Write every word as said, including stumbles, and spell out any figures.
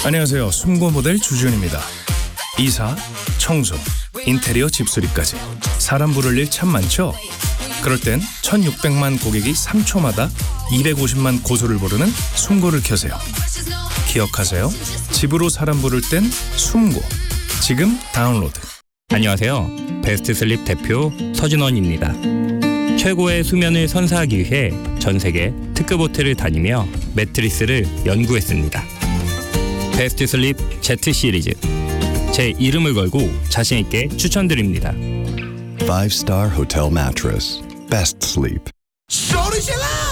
안녕하세요. 숨고 모델 주준입니다. 이사, 청소, 인테리어 집수리까지 사람 부를 일 참 많죠? 그럴 땐 천육백만 고객이 삼 초마다 이백오십만 고소를 부르는 숨고를 켜세요. 기억하세요. 집으로 사람 부를 땐 숨고. 지금 다운로드. 안녕하세요. 베스트 슬립 대표 서진원입니다. 최고의 수면을 선사하기 위해 전 세계 특급 호텔을 다니며 매트리스를 연구했습니다. 베스트 슬립 Z 시리즈. 제 이름을 걸고 자신 있게 추천드립니다. Five star hotel mattress. Best sleep. Shorty, she lied.